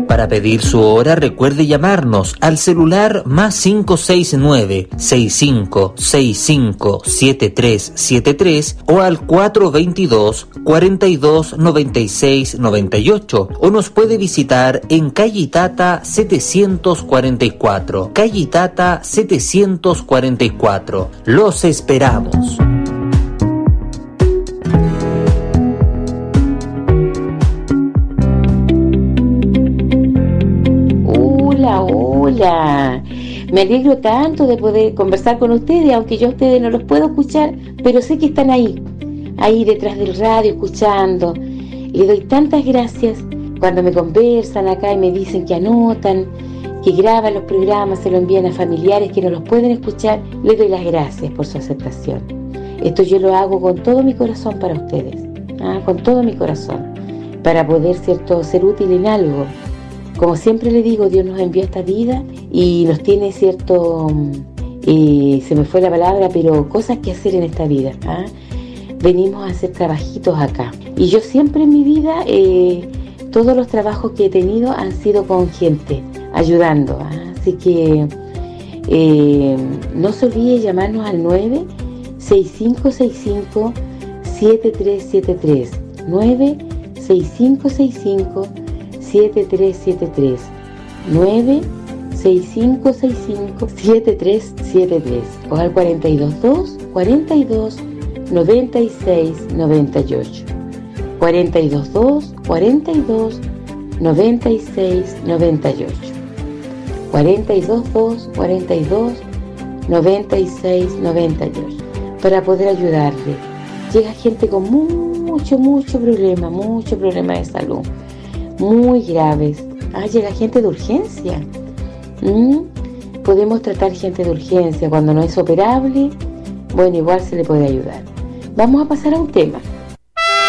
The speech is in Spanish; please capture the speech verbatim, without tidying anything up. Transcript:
Para pedir su hora, recuerde llamarnos al celular más cinco seis nueve, seis cinco seis cinco, siete tres siete tres o al cuatro dos dos, cuatro dos nueve seis nueve ocho, o nos puede visitar en calle Itata setecientos cuarenta y cuatro. Calle Itata setecientos cuarenta y cuatro. Los esperamos. Hola, hola. Me alegro tanto de poder conversar con ustedes, aunque yo a ustedes no los puedo escuchar, pero sé que están ahí, ahí detrás del radio, escuchando. Les doy tantas gracias cuando me conversan acá y me dicen que anotan, que graban los programas, se lo envían a familiares que no los pueden escuchar. Les doy las gracias por su aceptación. Esto yo lo hago con todo mi corazón para ustedes, ¿ah? Con todo mi corazón, para poder, cierto, ser útil en algo. Como siempre le digo, Dios nos envió esta vida y nos tiene, cierto, eh, se me fue la palabra, pero cosas que hacer en esta vida, ¿ah? Venimos a hacer trabajitos acá. Y yo siempre en mi vida, eh, todos los trabajos que he tenido han sido con gente, ayudando, ¿ah? Así que eh, no se olvide llamarnos al nueve seis cinco seis cinco, siete tres siete tres, nueve seis cinco seis cinco, siete tres siete tres, nueve seis cinco seis cinco, siete tres siete tres, o al cuatro dos dos, cuarenta y dos, noventa y seis noventa y ocho, cuatro dos dos, cuarenta y dos, noventa y seis noventa y ocho, cuatro dos dos, cuarenta y dos, noventa y seis noventa y ocho, para poder ayudarle. Llega gente con mucho, mucho problema, mucho problema de salud, muy graves. Ah, llega gente de urgencia. ¿Mm? Podemos tratar gente de urgencia cuando no es operable. Bueno, igual se le puede ayudar. Vamos a pasar a un tema.